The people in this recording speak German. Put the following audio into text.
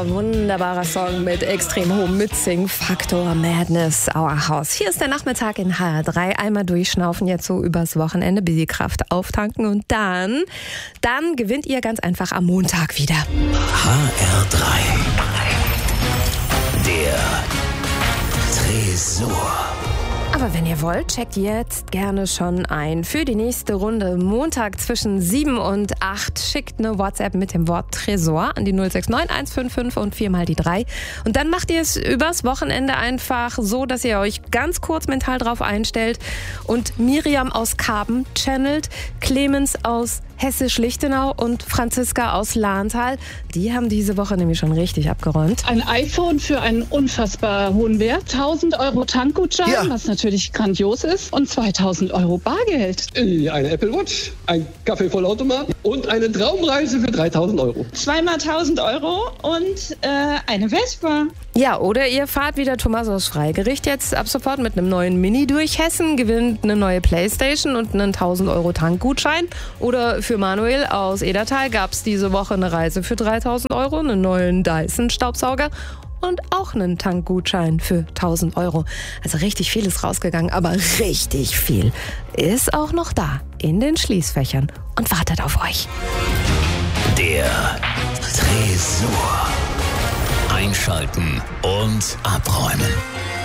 wunderbarer Song mit extrem hohem Mitsing-Faktor, Madness, Our House. Hier ist der Nachmittag in HR3. Einmal durchschnaufen, jetzt so übers Wochenende, bis die Kraft auftanken und dann gewinnt ihr ganz einfach am Montag wieder. HR3. Der Tresor. Aber wenn ihr wollt, checkt jetzt gerne schon ein für die nächste Runde. Montag zwischen 7 und 8 schickt eine WhatsApp mit dem Wort Tresor an die 069 155 und 4 mal die 3. Und dann macht ihr es übers Wochenende einfach so, dass ihr euch ganz kurz mental drauf einstellt und Miriam aus Karben channelt, Clemens aus Hessisch-Lichtenau und Franziska aus Lahntal. Die haben diese Woche nämlich schon richtig abgeräumt. Ein iPhone für einen unfassbar hohen Wert, 1.000 Euro Tankgutschein, was natürlich grandios ist, und 2.000 Euro Bargeld. Eine Apple Watch, ein Kaffeevollautomat und eine Traumreise für 3.000 Euro. Zweimal 1.000 Euro und eine Vespa. Ja, oder ihr fahrt wie der Thomas aus Freigericht jetzt ab sofort mit einem neuen Mini durch Hessen, gewinnt eine neue Playstation und einen 1.000 Euro Tankgutschein. Oder für Manuel aus Edertal gab es diese Woche eine Reise für 3.000 Euro, einen neuen Dyson-Staubsauger und auch einen Tankgutschein für 1.000 Euro. Also richtig viel ist rausgegangen, aber richtig viel ist auch noch da in den Schließfächern und wartet auf euch. Der Tresor. Einschalten und abräumen.